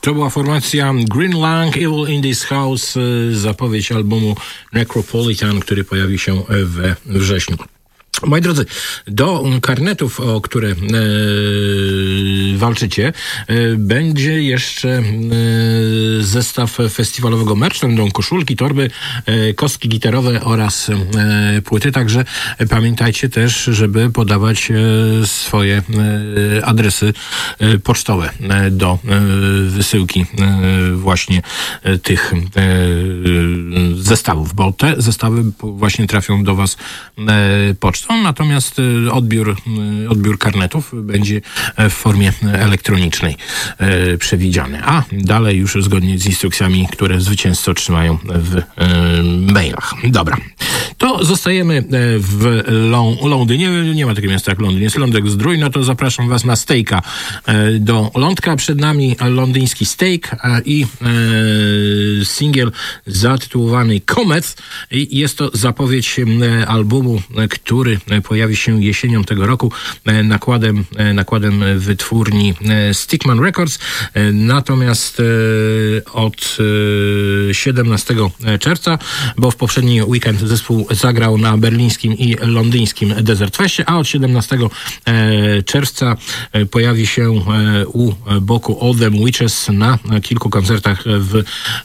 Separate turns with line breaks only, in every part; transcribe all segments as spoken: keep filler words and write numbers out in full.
To była formacja Green Lung, Evil in this House, zapowiedź albumu Necropolitan, który pojawi się we wrześniu. Moi drodzy, do karnetów, o które e, walczycie, e, będzie jeszcze e, zestaw festiwalowego merch. Będą koszulki, torby, e, kostki gitarowe oraz e, płyty. Także pamiętajcie też, żeby podawać e, swoje e, adresy e, pocztowe e, do e, wysyłki e, właśnie e, tych e, zestawów, bo te zestawy właśnie trafią do was e, pocztą. Natomiast odbiór, odbiór karnetów będzie w formie elektronicznej e, przewidziany. A dalej już zgodnie z instrukcjami, które zwycięzcy otrzymają w e, mailach. Dobra. To zostajemy w Lą- Londynie. Nie ma takiego miasta jak Londyn. Jest Lądek Zdrój. No to zapraszam was na Steaka do Lądka. Przed nami londyński Steak i e, singiel zatytułowany Comet. I jest to zapowiedź albumu, który pojawi się jesienią tego roku nakładem, nakładem wytwórni Stickman Records. Natomiast od siedemnastego czerwca, bo w poprzedni weekend zespół zagrał na berlińskim i londyńskim Desert Festie, a od siedemnastego czerwca pojawi się u boku All Them Witches na kilku koncertach w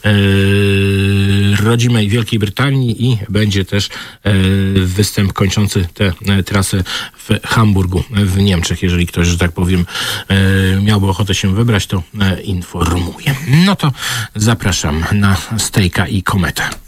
rodzimej Wielkiej Brytanii i będzie też występ kończący tę trasę w Hamburgu w Niemczech. Jeżeli ktoś, że tak powiem, miałby ochotę się wybrać, to informuję. No to zapraszam na Steaka i Kometę.